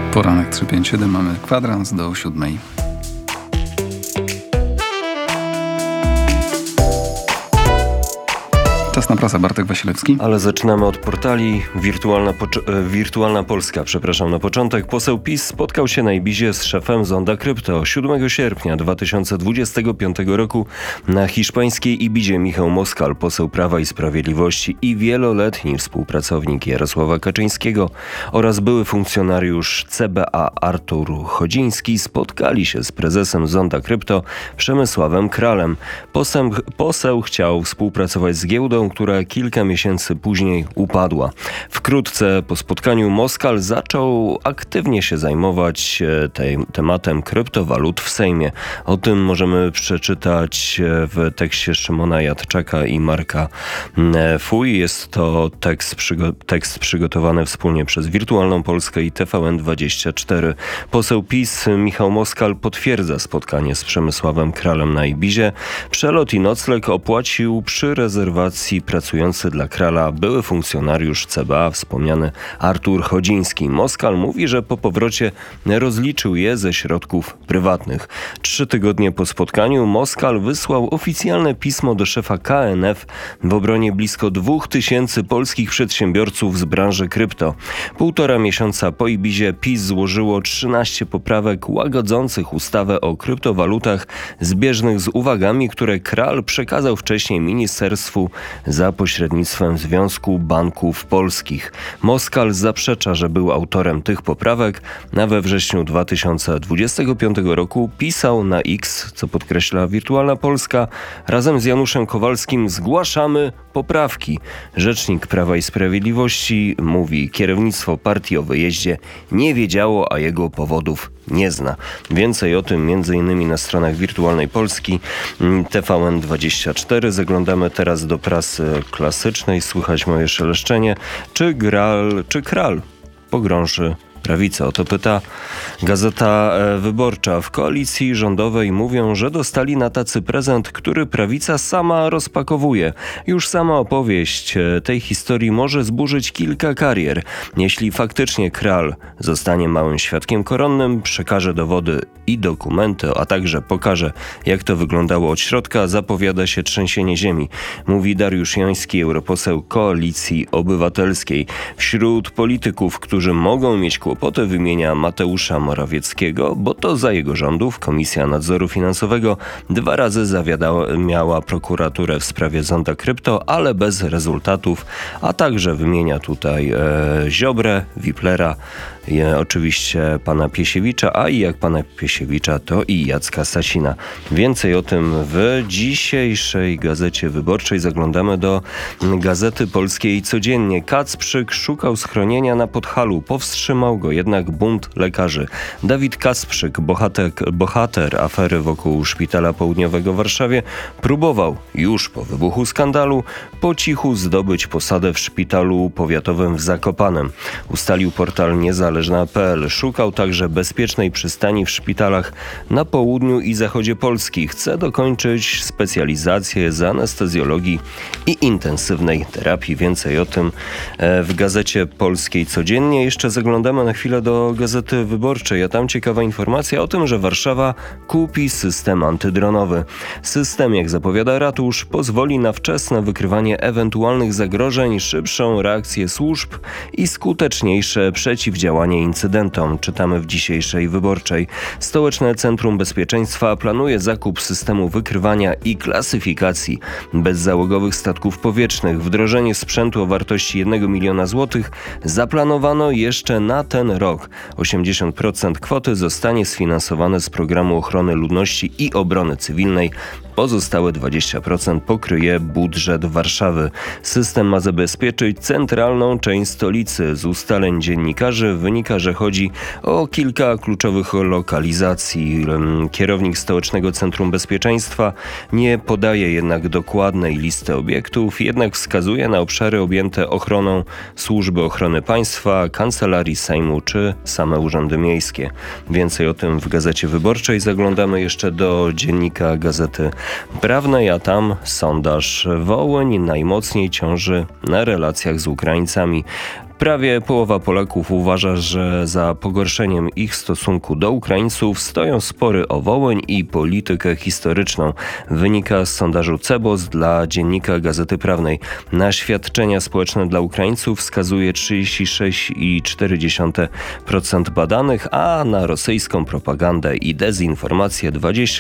Poranek 357, mamy kwadrans do 7. Czas na prasę, Bartek Wasilewski. Ale zaczynamy od portali. Wirtualna Polska, na początek. Poseł PiS spotkał się na Ibizie z szefem Zonda Krypto 7 sierpnia 2025 roku na hiszpańskiej Ibizie. Michał Moskal, poseł Prawa i Sprawiedliwości i wieloletni współpracownik Jarosława Kaczyńskiego oraz były funkcjonariusz CBA Artur Chodziński spotkali się z prezesem Zonda Krypto Przemysławem Kralem. Poseł chciał współpracować z giełdą, która kilka miesięcy później upadła. Wkrótce po spotkaniu Moskal zaczął aktywnie się zajmować tematem kryptowalut w Sejmie. O tym możemy przeczytać w tekście Szymona Jadczaka i Marka Fuj. Jest to tekst przygotowany wspólnie przez Wirtualną Polskę i TVN24. Poseł PiS Michał Moskal potwierdza spotkanie z Przemysławem Kralem na Ibizie. Przelot i nocleg opłacił przy rezerwacji pracujący dla Krala były funkcjonariusz CBA, wspomniany Artur Chodziński. Moskal mówi, że po powrocie rozliczył je ze środków prywatnych. 3 tygodnie po spotkaniu Moskal wysłał oficjalne pismo do szefa KNF w obronie blisko 2000 polskich przedsiębiorców z branży krypto. 1,5 miesiąca po Ibizie PiS złożyło 13 poprawek łagodzących ustawę o kryptowalutach zbieżnych z uwagami, które Kral przekazał wcześniej ministerstwu za pośrednictwem Związku Banków Polskich. Moskal zaprzecza, że był autorem tych poprawek, a we wrześniu 2025 roku pisał na X, co podkreśla Wirtualna Polska, razem z Januszem Kowalskim zgłaszamy poprawki. Rzecznik Prawa i Sprawiedliwości mówi, kierownictwo partii o wyjeździe nie wiedziało, a jego powodów nie zna. Więcej o tym m.in. na stronach Wirtualnej Polski, TVN24. Zaglądamy teraz do prasy klasycznej. Słychać moje szeleszczenie. Czy Kral pogrąży prawicę? O to pyta Gazeta Wyborcza. W koalicji rządowej mówią, że dostali na tacy prezent, który prawica sama rozpakowuje. Już sama opowieść tej historii może zburzyć kilka karier. Jeśli faktycznie Kral zostanie małym świadkiem koronnym, przekaże dowody i dokumenty, a także pokaże, jak to wyglądało od środka, zapowiada się trzęsienie ziemi. Mówi Dariusz Joński, europoseł Koalicji Obywatelskiej. Wśród polityków, którzy mogą mieć kłopoty, wymienia Mateusza Morawieckiego, bo to za jego rządów Komisja Nadzoru Finansowego 2 razy zawiadamiała prokuraturę w sprawie Zonda Krypto, ale bez rezultatów, a także wymienia tutaj Ziobrę, Wiplera, oczywiście pana Piesiewicza, a i jak pana Piesiewicza, to i Jacka Sasina. Więcej o tym w dzisiejszej Gazecie Wyborczej. Zaglądamy do Gazety Polskiej Codziennie. Kacprzyk szukał schronienia na Podhalu. Powstrzymał go jednak bunt lekarzy. Dawid Kacprzyk, bohater afery wokół Szpitala Południowego w Warszawie, próbował już po wybuchu skandalu po cichu zdobyć posadę w Szpitalu Powiatowym w Zakopanem. Ustalił portal niezależna.pl. Szukał także bezpiecznej przystani w szpitalach na południu i zachodzie Polski. Chce dokończyć specjalizację z anestezjologii i intensywnej terapii. Więcej o tym w Gazecie Polskiej Codziennie. Jeszcze zaglądamy na chwilę do Gazety Wyborczej, a tam ciekawa informacja o tym, że Warszawa kupi system antydronowy. System, jak zapowiada ratusz, pozwoli na wczesne wykrywanie ewentualnych zagrożeń, szybszą reakcję służb i skuteczniejsze przeciwdziałanie incydentom. Czytamy w dzisiejszej Wyborczej. Stołeczne Centrum Bezpieczeństwa planuje zakup systemu wykrywania i klasyfikacji bezzałogowych statków powietrznych. Wdrożenie sprzętu o wartości 1 miliona złotych zaplanowano jeszcze na ten rok. 80% kwoty zostanie sfinansowane z Programu Ochrony Ludności i Obrony Cywilnej. Pozostałe 20% pokryje budżet Warszawy. System ma zabezpieczyć centralną część stolicy. Z ustaleń dziennikarzy wynika, że chodzi o kilka kluczowych lokalizacji. Kierownik Stołecznego Centrum Bezpieczeństwa nie podaje jednak dokładnej listy obiektów, jednak wskazuje na obszary objęte ochroną Służby Ochrony Państwa, Kancelarii Sejmu czy same urzędy miejskie. Więcej o tym w Gazecie Wyborczej. Zaglądamy jeszcze do dziennika Gazety Prawnej, a tam sondaż. Wołyń najmocniej ciąży na relacjach z Ukraińcami. Prawie połowa Polaków uważa, że za pogorszeniem ich stosunku do Ukraińców stoją spory o Wołyń i politykę historyczną. Wynika z sondażu CEBOS dla Dziennika Gazety Prawnej. Na świadczenia społeczne dla Ukraińców wskazuje 36,4% badanych, a na rosyjską propagandę i dezinformację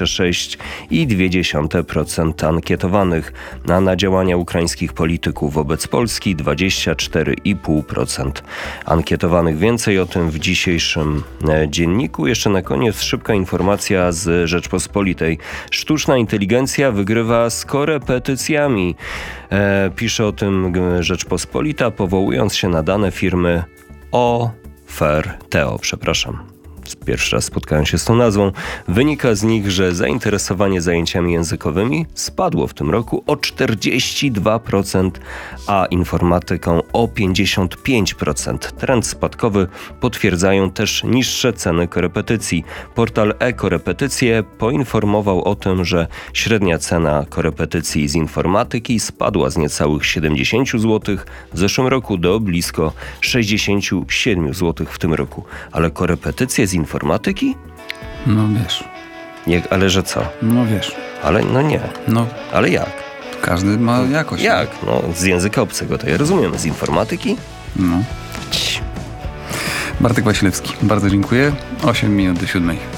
26,2% ankietowanych, a na działania ukraińskich polityków wobec Polski 24,5% ankietowanych. Więcej o tym w dzisiejszym dzienniku. Jeszcze na koniec szybka informacja z Rzeczpospolitej. Sztuczna inteligencja wygrywa z korepetycjami. Pisze o tym Rzeczpospolita, powołując się na dane firmy Oferteo. Pierwszy raz spotkałem się z tą nazwą. Wynika z nich, że zainteresowanie zajęciami językowymi spadło w tym roku o 42%, a informatyką o 55%. Trend spadkowy potwierdzają też niższe ceny korepetycji. Portal e-Korepetycje poinformował o tym, że średnia cena korepetycji z informatyki spadła z niecałych 70 zł w zeszłym roku do blisko 67 zł w tym roku. Ale korepetycje z informatyki? No wiesz. Ale że co? No wiesz. Ale no nie. No, Ale jak? każdy ma jakoś. Jak? No, z języka obcego to ja rozumiem. Z informatyki? No. Bartek Wasilewski, bardzo dziękuję. 8 minut do 7.